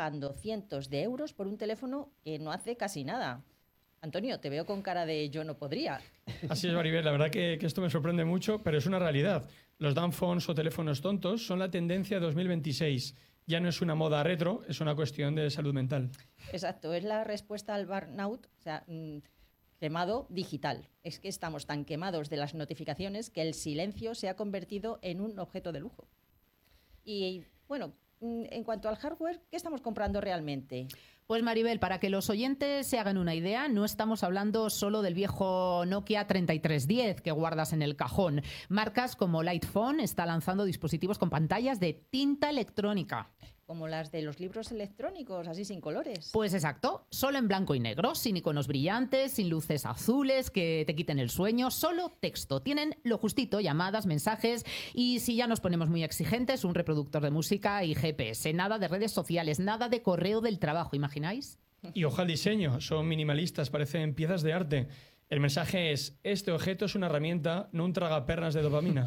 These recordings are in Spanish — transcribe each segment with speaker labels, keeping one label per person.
Speaker 1: pagando cientos de euros por un teléfono que no hace casi nada. Antonio, te veo con cara de yo no podría.
Speaker 2: Así es, Maribel. La verdad que esto me sorprende mucho, pero es una realidad. Los dumb phones o teléfonos tontos son la tendencia de 2026. Ya no es una moda retro, es una cuestión de salud mental.
Speaker 1: Exacto, es la respuesta al burnout, o sea, quemado digital. Es que estamos tan quemados de las notificaciones que el silencio se ha convertido en un objeto de lujo. Y bueno, en cuanto al hardware, ¿qué estamos comprando realmente?
Speaker 3: Pues Maribel, para que los oyentes se hagan una idea, no estamos hablando solo del viejo Nokia 3310 que guardas en el cajón. Marcas como Lightphone está lanzando dispositivos con pantallas de tinta electrónica.
Speaker 1: Como las de los libros electrónicos, así sin colores.
Speaker 3: Pues exacto, solo en blanco y negro, sin iconos brillantes, sin luces azules que te quiten el sueño, solo texto. Tienen lo justito, llamadas, mensajes y, si ya nos ponemos muy exigentes, un reproductor de música y GPS. Nada de redes sociales, nada de correo del trabajo, ¿imagináis?
Speaker 2: Y ojo al diseño, son minimalistas, parecen piezas de arte. El mensaje es: este objeto es una herramienta, no un tragaperras de dopamina.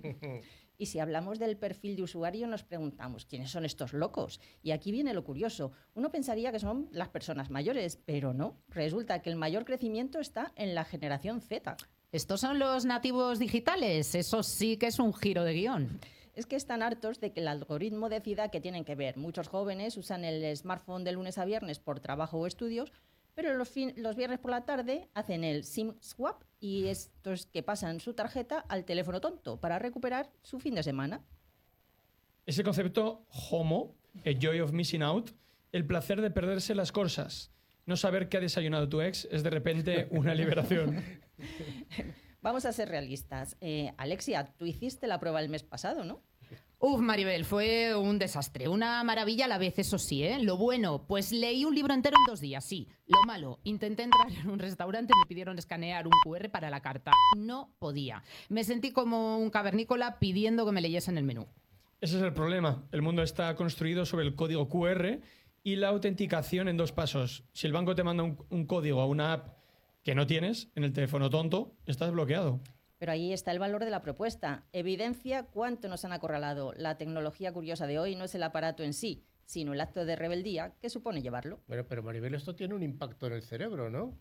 Speaker 1: Y si hablamos del perfil de usuario, nos preguntamos, ¿quiénes son estos locos? Y aquí viene lo curioso. Uno pensaría que son las personas mayores, pero no. Resulta que el mayor crecimiento está en la generación Z.
Speaker 3: ¿Estos son los nativos digitales? Eso sí que es un giro de guión.
Speaker 1: Es que están hartos de que el algoritmo decida qué tienen que ver. Muchos jóvenes usan el smartphone de lunes a viernes por trabajo o estudios, pero los viernes por la tarde hacen el SIM swap y estos que pasan su tarjeta al teléfono tonto para recuperar su fin de semana.
Speaker 2: Ese concepto HOMO, el joy of missing out, el placer de perderse las cosas. No saber qué ha desayunado tu ex es de repente una liberación.
Speaker 1: Vamos a ser realistas. Alexia, tú hiciste la prueba el mes pasado, ¿no?
Speaker 3: Uf, Maribel, fue un desastre. Una maravilla a la vez, eso sí, ¿eh? Lo bueno, pues leí un libro entero en 2 días, sí. Lo malo, intenté entrar en un restaurante y me pidieron escanear un QR para la carta. No podía. Me sentí como un cavernícola pidiendo que me leyesen el menú.
Speaker 2: Ese es el problema. El mundo está construido sobre el código QR y la autenticación en 2 pasos. Si el banco te manda un código a una app que no tienes en el teléfono tonto, estás bloqueado.
Speaker 1: Pero ahí está el valor de la propuesta. Evidencia cuánto nos han acorralado. La tecnología curiosa de hoy no es el aparato en sí, sino el acto de rebeldía que supone llevarlo.
Speaker 4: Bueno, pero Maribel, esto tiene un impacto en el cerebro, ¿no?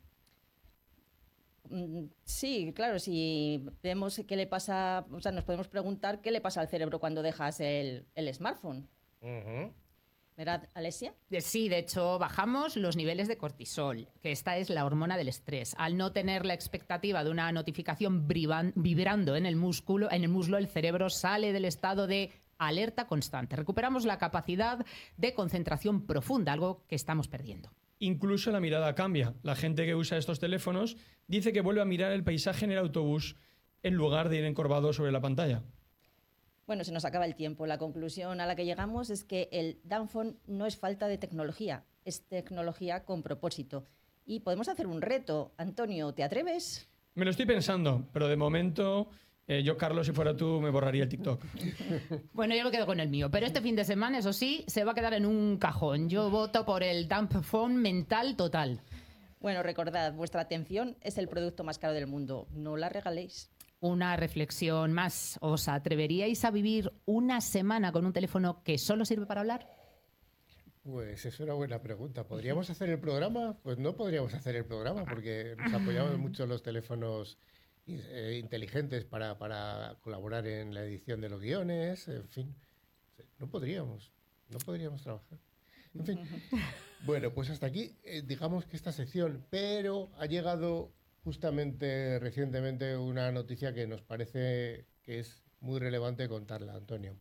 Speaker 1: Sí, claro, si vemos qué le pasa, o sea, nos podemos preguntar qué le pasa al cerebro cuando dejas el smartphone. ¿Verdad, Alexia?
Speaker 3: Sí, de hecho, bajamos los niveles de cortisol, que esta es la hormona del estrés. Al no tener la expectativa de una notificación vibrando en el muslo, el cerebro sale del estado de alerta constante. Recuperamos la capacidad de concentración profunda, algo que estamos perdiendo.
Speaker 2: Incluso la mirada cambia. La gente que usa estos teléfonos dice que vuelve a mirar el paisaje en el autobús en lugar de ir encorvado sobre la pantalla.
Speaker 1: Bueno, se nos acaba el tiempo. La conclusión a la que llegamos es que el dumb phone no es falta de tecnología, es tecnología con propósito. Y podemos hacer un reto. Antonio, ¿te atreves?
Speaker 2: Me lo estoy pensando, pero de momento yo, Carlos, si fuera tú, me borraría el TikTok.
Speaker 3: Bueno, yo me quedo con el mío, pero este fin de semana, eso sí, se va a quedar en un cajón. Yo voto por el dumb phone mental total.
Speaker 1: Bueno, recordad, vuestra atención es el producto más caro del mundo. No la regaléis.
Speaker 3: Una reflexión más. ¿Os atreveríais a vivir una semana con un teléfono que solo sirve para hablar?
Speaker 4: Pues es una buena pregunta. ¿Podríamos hacer el programa? Pues no podríamos hacer el programa porque nos apoyamos mucho en los teléfonos inteligentes para colaborar en la edición de los guiones. En fin, no podríamos trabajar. En fin, bueno, pues hasta aquí, digamos que esta sección, pero ha llegado justamente recientemente una noticia que nos parece que es muy relevante contarla, Antonio.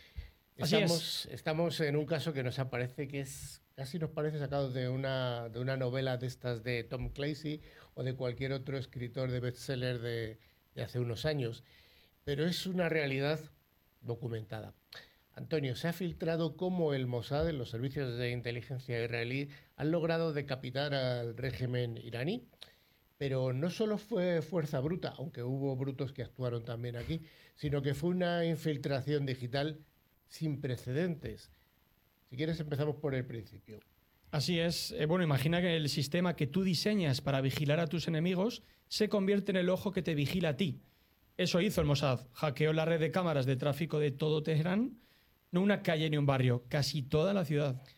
Speaker 4: Estamos en un caso que nos parece que es casi nos parece sacado de una novela de estas de Tom Clancy o de cualquier otro escritor de bestseller de hace unos años, pero es una realidad documentada. Antonio, se ha filtrado cómo el Mossad, los servicios de inteligencia israelí, han logrado decapitar al régimen iraní. Pero no solo fue fuerza bruta, aunque hubo brutos que actuaron también aquí, sino que fue una infiltración digital sin precedentes. Si quieres, empezamos por el principio.
Speaker 2: Así es. Bueno, imagina que el sistema que tú diseñas para vigilar a tus enemigos se convierte en el ojo que te vigila a ti. Eso hizo el Mossad. Hackeó la red de cámaras de tráfico de todo Teherán, no una calle ni un barrio, casi toda la ciudad.